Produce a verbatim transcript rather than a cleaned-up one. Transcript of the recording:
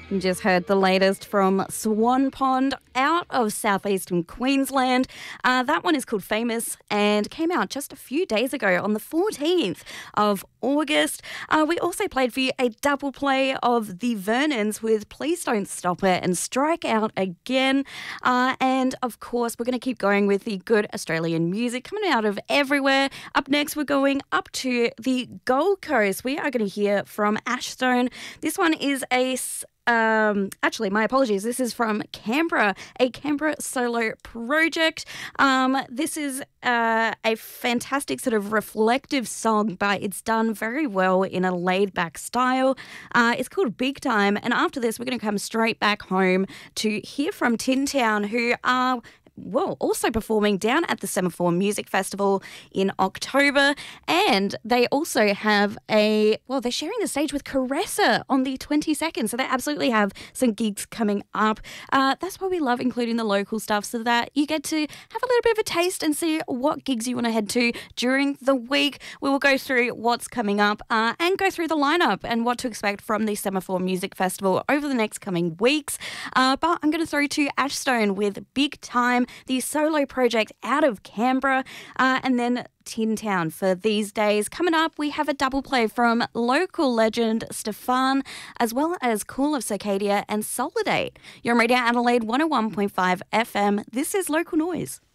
You just heard the latest from Swan Pond out of southeastern Queensland. Uh, that one is called Famous and came out just a few days ago on the fourteenth of August. Uh, we also played for you a double play of The Vernons with Please Don't Stop It and Strike Out Again. Uh, and of course, we're going to keep going with the good Australian music coming out of everywhere. Up next, we're going up to the Gold Coast. We are going to hear from Ashstone. This one is a Um, actually, my apologies. This is from Canberra, a Canberra solo project. Um, this is uh, a fantastic sort of reflective song, but it's done very well in a laid-back style. Uh, it's called Big Time, and after this, we're going to come straight back home to hear from Tin Town, who are well, also performing down at the Semaphore Music Festival in October. And they also have a, well, they're sharing the stage with Caressa on the twenty-second. So they absolutely have some gigs coming up. Uh, that's why we love including the local stuff so that you get to have a little bit of a taste and see what gigs you want to head to during the week. We will go through what's coming up uh, and go through the lineup and what to expect from the Semaphore Music Festival over the next coming weeks. Uh, but I'm going to throw to Ashstone with Big Time, the solo project out of Canberra, uh, and then Tin Town for these days. Coming up, we have a double play from local legend Stefan, as well as Cool of Circadia and Solidate. You're on Radio Adelaide one oh one point five F M. This is Local Noise.